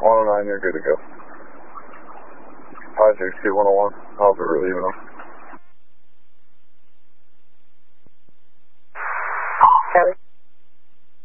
109, you're good to go. 562, 101, how's it relieving them? Charlie.